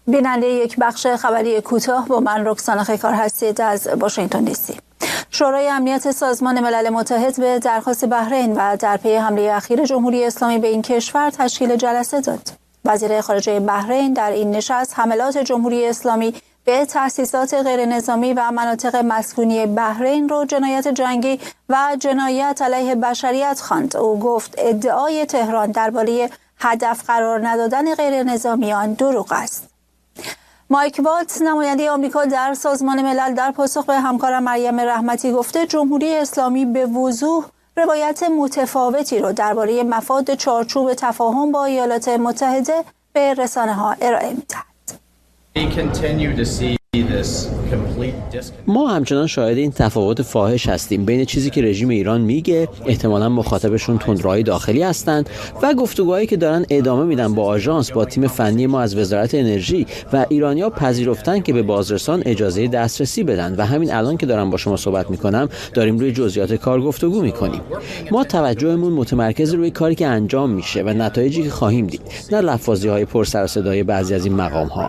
بیننده یک بخش خبری کوتاه با من رکسانا خیکار هستید از واشنگتن دی سی. شورای امنیت سازمان ملل متحد به درخواست بحرین و در پی حمله اخیر جمهوری اسلامی به این کشور تشکیل جلسه داد. وزیر خارجه بحرین در این نشست حملات جمهوری اسلامی به تأسیسات غیرنظامی و مناطق مسکونی بحرین را جنایت جنگی و جنایت علیه بشریت خواند. او گفت ادعای تهران درباره هدف قرار ندادن غیرنظامیان دروغ است. مایک والتز نماینده آمریکا در سازمان ملل در پاسخ به همکارم مریم رحمتی گفته جمهوری اسلامی به وضوح روایت متفاوتی را درباره مفاد چارچوب تفاهم با ایالات متحده به رسانه‌ها ارائه می‌دهد. ما همچنان شاهد این تفاوت فاحش هستیم بین چیزی که رژیم ایران میگه، احتمالاً مخاطبشون تندروهای داخلی هستند، و گفتگوهایی که دارن ادامه میدن با آژانس، با تیم فنی ما از وزارت انرژی، و ایرانی‌ها پذیرفتن که به بازرسان اجازه دسترسی بدن و همین الان که دارم با شما صحبت میکنم داریم روی جزئیات کار گفتگو میکنیم. ما توجهمون متمرکز روی کاری که انجام میشه و نتایجی که خواهیم دید، نه لفاظی‌های پر سر و صدای بعضی از این مقام‌ها.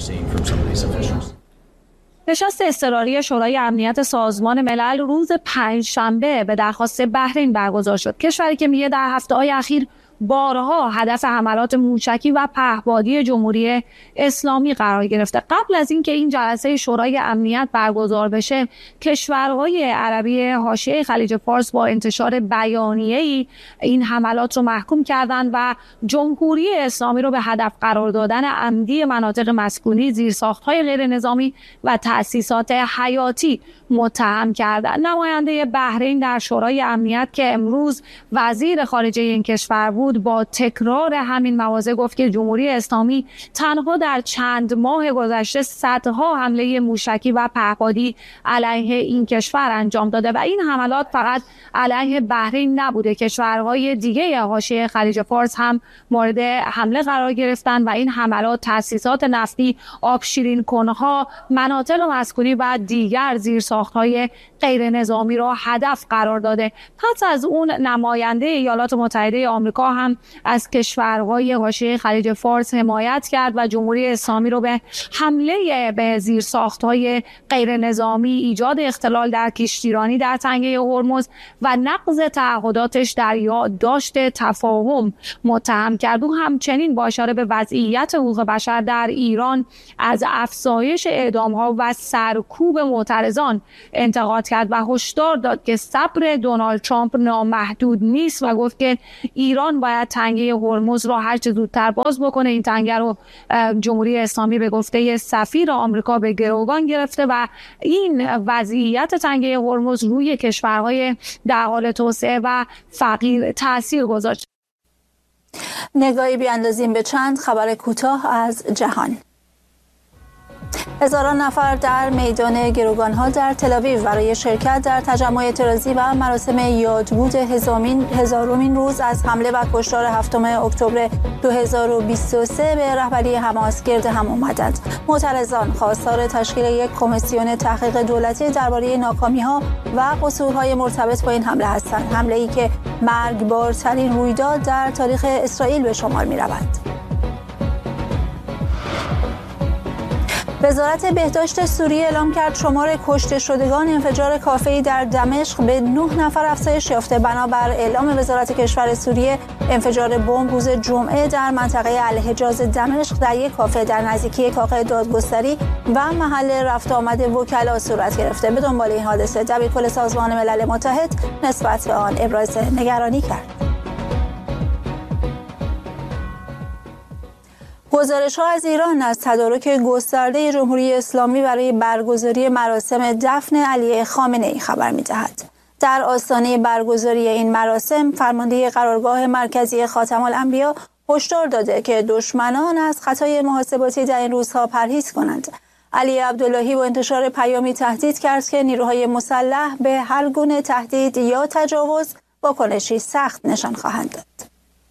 نشست اضطراری شورای امنیت سازمان ملل روز پنجشنبه به درخواست بحرین برگزار شد. کشوری که میگه در هفته‌های اخیر بارها هدف حملات موشکی و پهپادی جمهوری اسلامی قرار گرفته. قبل از اینکه این جلسه شورای امنیت برگزار بشه، کشورهای عربی حاشیه خلیج فارس با انتشار بیانیه‌ای این حملات رو محکوم کردند و جمهوری اسلامی رو به هدف قرار دادن عمدی مناطق مسکونی، زیرساخت‌های غیر نظامی و تأسیسات حیاتی متهم کردند. نماینده بحرین در شورای امنیت که امروز وزیر خارجه این کشور بود، با تکرار همین مواضع گفت که جمهوری اسلامی تنها در چند ماه گذشته صدها حمله موشکی و پهپادی علیه این کشور انجام داده و این حملات فقط علیه بحرین نبوده. کشورهای دیگه حاشیه خلیج فارس هم مورد حمله قرار گرفتن و این حملات تأسیسات نفتی، آبشیرین کنها، مناطق مسکونی و دیگر زیرساخت‌های غیر نظامی را هدف قرار داده. پس از اون نماینده ایالات متحده آمریکا هم از کشورهای حاشیه خلیج فارس حمایت کرد و جمهوری اسلامی رو به حمله به زیرساخت‌های غیر نظامی، ایجاد اختلال در کشتیرانی در تنگه هرمز و نقض تعهداتش در یادداشت تفاهم متهم کرد. او همچنین با اشاره به وضعیت حقوق بشر در ایران از افزایش اعدام‌ها و سرکوب معترضان انتقاد کرد و هشدار داد که صبر دونالد ترامپ نامحدود نیست و گفت که ایران باید تنگه هرمز را هر چه زودتر باز بکنه. این تنگه رو جمهوری اسلامی به گفته سفیر آمریکا به گروگان گرفته و این وضعیت تنگه هرمز روی کشورهای در حال توسعه و فقیر تاثیر گذاشت. نگاهی بیاندازیم به چند خبر کوتاه از جهان. هزاران نفر در میدان گروگان‌ها در تل‌آویو برای شرکت در تجمع اعتراضی و مراسم یادبود هزارمین روز از حمله و کشتار 7 اکتبر 2023 به رهبری حماس گرد هم آمدند. معترضان خواستار تشکیل یک کمیسیون تحقیق دولتی درباره ناکامی‌ها و قصورهای مرتبط با این حمله هستند. حمله‌ای که مرگبارترین رویداد در تاریخ اسرائیل به شمار می‌رود. وزارت بهداشت سوریه اعلام کرد شمار کشته شدگان انفجار کافه‌ای در دمشق به 9 نفر افزایش یافته. بنابر اعلام وزارت کشور سوریه، انفجار بمب روز جمعه در منطقه الحجاز دمشق در یک کافه در نزدیکی کاخ دادگستری و محل رفت آمد وکلا صورت گرفته. به دنبال این حادثه دبیرکل سازمان ملل متحد نسبت به آن ابراز نگرانی کرد. گزارش‌ها از ایران از تدارک گسترده جمهوری اسلامی برای برگزاری مراسم دفن علی خامنه‌ای خبر می‌دهد. در آستانه برگزاری این مراسم، فرمانده قرارگاه مرکزی خاتم‌الانبیا هشدار داده که دشمنان از خطای محاسباتی در این روزها پرهیز کنند. علی عبداللهی با انتشار پیامی تهدید کرد که نیروهای مسلح به هر گونه تهدید یا تجاوز واکنشی سخت نشان خواهند داد.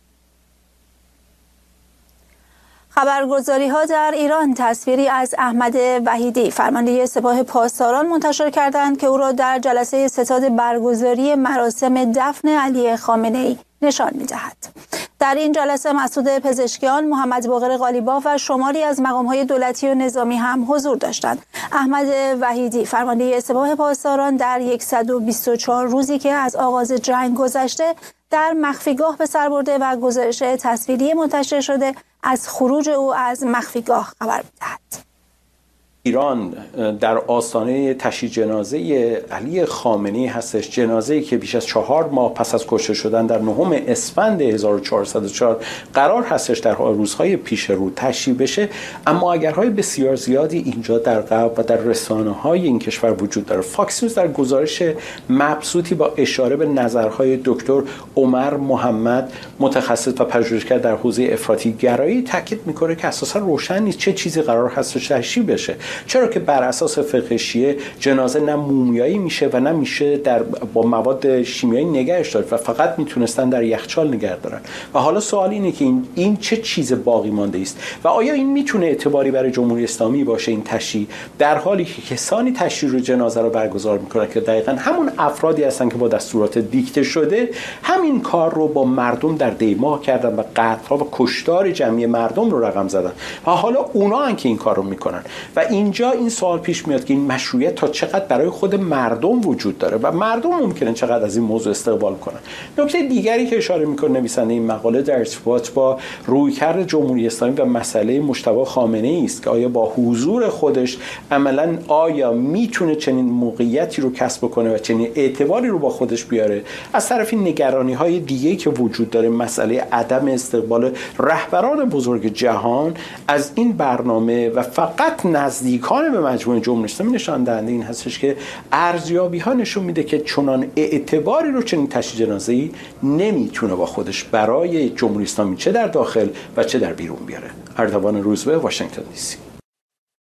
خبرگزاری‌ها در ایران تصویری از احمد وحیدی، فرمانده سپاه پاسداران، منتشر کردند که او را در جلسه ستاد برگزاری مراسم دفن علی خامنه‌ای نشان می‌دهد. در این جلسه مسعود پزشکیان، محمد باقر قالیباف و شماری از مقام‌های دولتی و نظامی هم حضور داشتند. احمد وحیدی، فرمانده سپاه پاسداران، در 124 روزی که از آغاز جنگ گذشته در مخفیگاه به سر برده و گزارش تصویری منتشر شده از خروج او از مخفیگاه خبر می‌دهد. ایران در آستانه تشییع جنازه علی خامنه‌ای هستش، جنازه‌ای که بیش از 4 ماه پس از کشته شدن در 9 اسفند 1404 قرار هستش در روزهای پیش رو تشییع بشه. اما اگرهای بسیار زیادی اینجا در غرب و در رسانه‌های این کشور وجود داره. فاکس نیوز در گزارش مبسوطی با اشاره به نظرهای دکتر عمر محمد، متخصص و پژوهشگر در حوزه افراطی گرایی، تاکید میکنه که اساسا روشن نیست چه چیزی قرار هستش تشییع بشه، چرا که بر اساس فقه شیعه جنازه نه مومیایی میشه و نه میشه با مواد شیمیایی نگهش داشت و فقط میتونستن در یخچال نگه دارن. و حالا سوال اینه که این چه چیز باقی مانده است و آیا این میتونه اعتباری برای جمهوری اسلامی باشه این تشییع، در حالی که کسانی تشییع جنازه رو برگزار میکنن که دقیقاً همون افرادی هستن که با دستورات دیکته شده همین کار رو با مردم در دیماه کردن و قتل‌ها و کشتار جمعی مردم رو رقم زدن و حالا اونا هن که این کار رو میکنن. و اینجا این سوال پیش میاد که این مشروعیت تا چقدر برای خود مردم وجود داره و مردم ممکنه چقدر از این موضوع استقبال کنن. نکته دیگری که اشاره میکنه نویسنده این مقاله در ارتباط با رویکرد جمهوری اسلامی و مسئله مجتبی خامنه‌ای است که آیا با حضور خودش عملاً آیا میتونه چنین موقعیتی رو کسب بکنه و چنین اعتباری رو با خودش بیاره. از طرفی نگرانی‌های دیگه‌ای که وجود داره، مسئله عدم استقبال رهبران بزرگ جهان از این برنامه و فقط نزدیکان به مجموعه جمهوری اسلامی نشان دهنده این هستش که ارزیابی‌ها نشون میده که چنان اعتباری رو چنین تشییع جنازه‌ای نمیتونه با خودش برای جمهوری اسلامی چه در داخل و چه در بیرون بیاره. اردوان روزبه، واشنگتن دی سی.